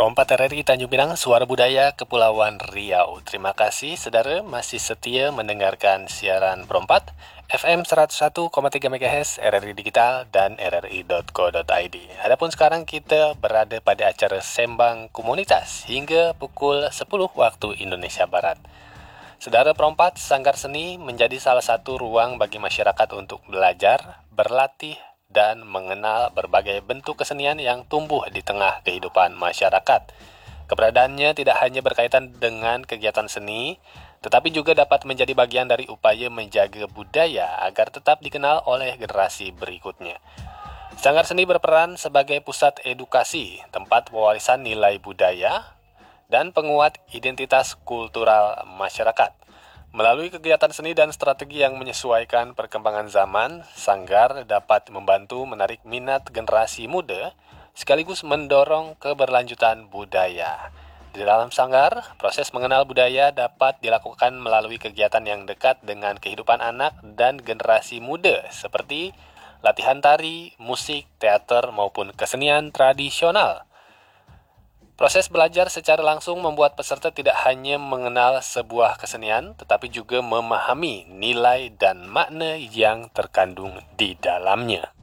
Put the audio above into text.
Rompat RRI Tanjung Pinang, Suara Budaya Kepulauan Riau. Terima kasih saudara masih setia mendengarkan siaran Perompat FM 101,3 MHz RRI Digital dan rri.co.id. Adapun sekarang kita berada pada acara Sembang Komunitas hingga pukul 10 waktu Indonesia Barat. Saudara Perompat, Sanggar Seni menjadi salah satu ruang bagi masyarakat untuk belajar, berlatih, dan mengenal berbagai bentuk kesenian yang tumbuh di tengah kehidupan masyarakat. Keberadaannya tidak hanya berkaitan dengan kegiatan seni, tetapi juga dapat menjadi bagian dari upaya menjaga budaya agar tetap dikenal oleh generasi berikutnya. Sanggar Seni berperan sebagai pusat edukasi, tempat pewarisan nilai budaya, dan penguat identitas kultural masyarakat. Melalui kegiatan seni dan strategi yang menyesuaikan perkembangan zaman, Sanggar dapat membantu menarik minat generasi muda sekaligus mendorong keberlanjutan budaya. Di dalam Sanggar, proses mengenal budaya dapat dilakukan melalui kegiatan yang dekat dengan kehidupan anak dan generasi muda seperti latihan tari, musik, teater, maupun kesenian tradisional. Proses belajar secara langsung membuat peserta tidak hanya mengenal sebuah kesenian, tetapi juga memahami nilai dan makna yang terkandung di dalamnya.